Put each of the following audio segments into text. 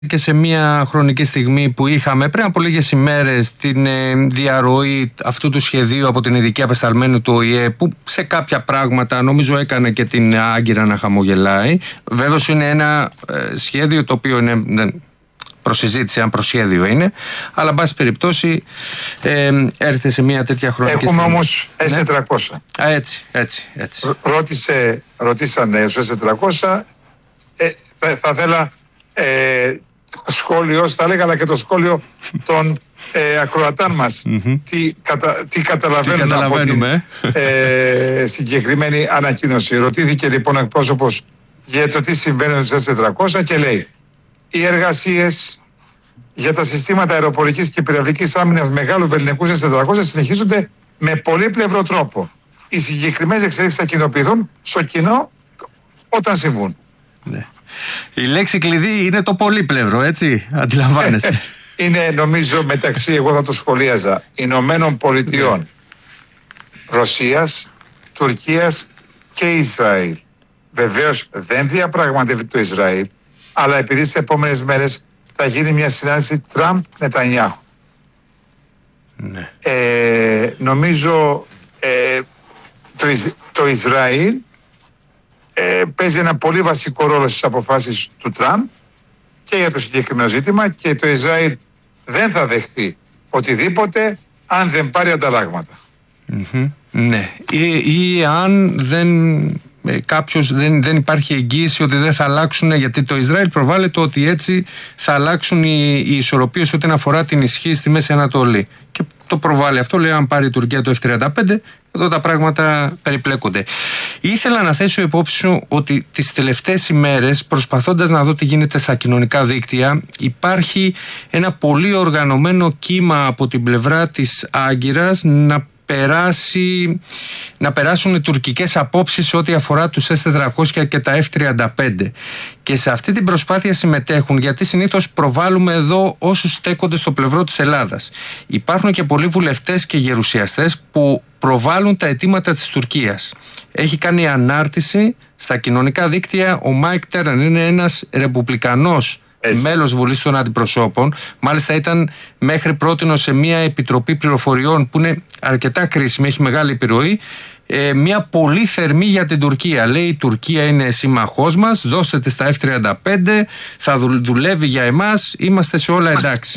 και σε μια χρονική στιγμή που είχαμε πριν από λίγες ημέρες την διαρροή αυτού του σχεδίου από την ειδική απεσταλμένη του ΟΗΕ, που σε κάποια πράγματα νομίζω έκανε και την Άγκυρα να χαμογελάει. Βέβαια είναι ένα σχέδιο το οποίο είναι προσυζήτηση, αν προσχέδιο είναι, αλλά εν πάση περιπτώσει έρχεται σε μια τέτοια χρονική στιγμή. Έχουμε όμως S400. Έτσι. Ρωτήσανε στο S400, θα θέλα το σχόλιο, θα έλεγα, αλλά και το σχόλιο των ακροατάν μας. Τι καταλαβαίνουν από την συγκεκριμένη ανακοίνωση. Ρωτήθηκε λοιπόν ο εκπρόσωπος για το τι συμβαίνει στο S400 και λέει: οι εργασίες για τα συστήματα αεροπορικής και πυραυλικής άμυνας μεγάλου βεληνικού S400 συνεχίζονται με πολύπλευρο τρόπο. Οι συγκεκριμένες εξελίξεις θα κοινοποιηθούν στο κοινό όταν συμβούν. Ναι. Η λέξη κλειδί είναι το πολύπλευρο, έτσι, αντιλαμβάνεσαι. Είναι, νομίζω, μεταξύ, εγώ θα το σχολίαζα, Ηνωμένων Πολιτειών, Ρωσίας, Τουρκίας και Ισραήλ. Βεβαίως δεν διαπραγματεύει το Ισραήλ, αλλά επειδή τις επόμενες μέρες θα γίνει μια συνάντηση Τραμπ-Νετανιάχου. Ναι. Νομίζω το Ισραήλ παίζει ένα πολύ βασικό ρόλο στις αποφάσεις του Τραμπ και για το συγκεκριμένο ζήτημα, και το Ισραήλ δεν θα δεχτεί οτιδήποτε αν δεν πάρει ανταλλάγματα. Ναι. Ή αν δεν υπάρχει εγγύηση ότι δεν θα αλλάξουν, γιατί το Ισραήλ προβάλλεται ότι έτσι θα αλλάξουν οι ισορροπίες ό,τι αφορά την ισχύ στη Μέση Ανατολή. Και το προβάλλει αυτό, λέει, αν πάρει η Τουρκία το F-35, εδώ τα πράγματα περιπλέκονται. Ήθελα να θέσω υπόψη σου ότι τις τελευταίες ημέρες, προσπαθώντας να δω τι γίνεται στα κοινωνικά δίκτυα, υπάρχει ένα πολύ οργανωμένο κύμα από την πλευρά της Άγκυρας να περάσουν οι τουρκικές απόψεις σε ό,τι αφορά τους S-400 και τα F-35. Και σε αυτή την προσπάθεια συμμετέχουν, γιατί συνήθως προβάλλουμε εδώ όσους στέκονται στο πλευρό της Ελλάδας. Υπάρχουν και πολλοί βουλευτές και γερουσιαστές που προβάλλουν τα αιτήματα της Τουρκίας. Έχει κάνει ανάρτηση στα κοινωνικά δίκτυα ο Μάικ Τέραν, είναι ένας ρεπουμπλικανός μέλος Βουλής των Αντιπροσώπων. Μάλιστα ήταν μέχρι πρότινος σε μια επιτροπή πληροφοριών που είναι αρκετά κρίσιμη, έχει μεγάλη επιρροή. Μια πολύ θερμή για την Τουρκία. Λέει: η Τουρκία είναι σύμμαχός μας, δώστε της τα F-35, θα δουλεύει για εμάς, είμαστε σε όλα εντάξει.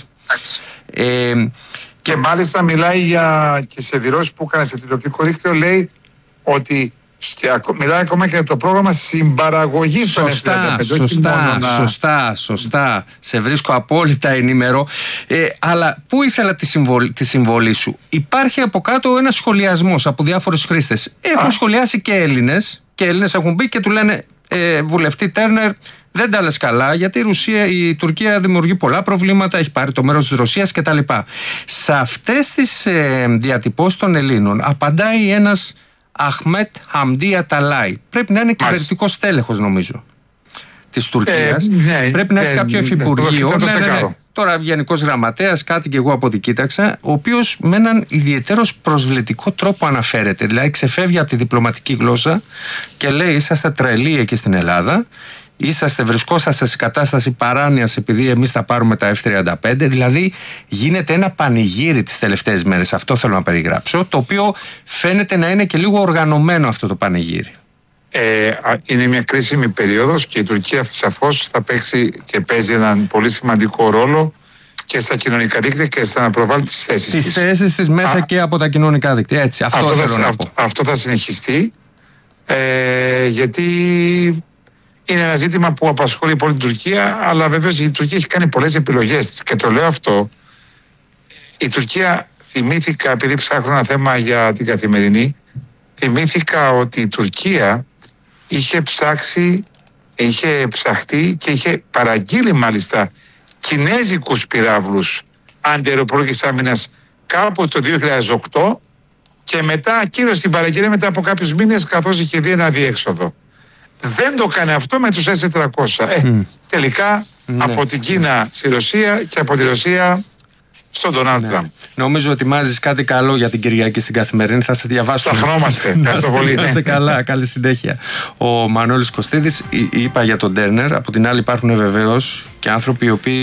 Και μάλιστα μιλάει και σε δηλώσεις που έκανε σε τηλεοπτικό δίκτυο, λέει ότι μιλάει ακόμα και για το πρόγραμμα συμπαραγωγής των F-35. Σωστά. Σε βρίσκω απόλυτα ενήμερο. Αλλά πού ήθελα τη συμβολή σου? Υπάρχει από κάτω ένας σχολιασμός από διάφορους χρήστες. Έχουν σχολιάσει και Έλληνες. Και Έλληνες έχουν μπει και του λένε: βουλευτή Τέρνερ, δεν τα λες καλά, γιατί η Τουρκία δημιουργεί πολλά προβλήματα, έχει πάρει το μέρος της Ρωσίας κτλ. Σε αυτές τις διατυπώσεις των Ελλήνων απαντάει ένας Αχμέτ Χαμντί Αταλάι. Πρέπει να είναι κυβερνητικός στέλεχος, νομίζω, της Τουρκίας. Πρέπει να έχει κάποιο υφυπουργείο. Τώρα γενικός γραμματέας, κάτι και εγώ από ό,τι κοίταξα, ο οποίος με έναν ιδιαίτερος προσβλητικό τρόπο αναφέρεται. Δηλαδή ξεφεύγει από τη διπλωματική γλώσσα και λέει: είσαστε τρελοί εκεί στην Ελλάδα. Βρισκόσαστε σε κατάσταση παράνοιας επειδή εμείς θα πάρουμε τα F-35. Δηλαδή γίνεται ένα πανηγύρι τις τελευταίες μέρες. Αυτό θέλω να περιγράψω. Το οποίο φαίνεται να είναι και λίγο οργανωμένο αυτό το πανηγύρι. Είναι μια κρίσιμη περίοδος και η Τουρκία σαφώς θα παίξει και παίζει έναν πολύ σημαντικό ρόλο και στα κοινωνικά δίκτυα και στα να προβάλλει τις θέσεις της. Τις θέσεις της μέσα και από τα κοινωνικά δίκτυα. Έτσι, αυτό θα συνεχιστεί, γιατί είναι ένα ζήτημα που απασχολεί πολύ την Τουρκία, αλλά βεβαίως η Τουρκία έχει κάνει πολλές επιλογές. Και το λέω αυτό, η Τουρκία, θυμήθηκα, επειδή ψάχνω ένα θέμα για την Καθημερινή, θυμήθηκα ότι η Τουρκία είχε ψαχτεί και είχε παραγγείλει μάλιστα κινέζικους πυράβλους αντιαεροπορικής άμυνας κάπου το 2008 και μετά ακύρωσε την παραγγελία μετά από κάποιους μήνες, καθώς είχε δει ένα αδιέξοδο. Δεν το έκανε αυτό με τους S-400. Τελικά από την Κίνα στη Ρωσία και από τη Ρωσία στον Ντόναλντ Τραμπ. Νομίζω ότι ετοιμάζεις κάτι καλό για την Κυριακή στην Καθημερινή. Θα σε διαβάσω. Ψαχνόμαστε. Ευχαριστώ πολύ. Να είσαι καλά. Καλή συνέχεια. Ο Μανώλης Κωστίδης είπα για τον Τέρνερ. Από την άλλη, υπάρχουν βεβαίως και άνθρωποι οι οποίοι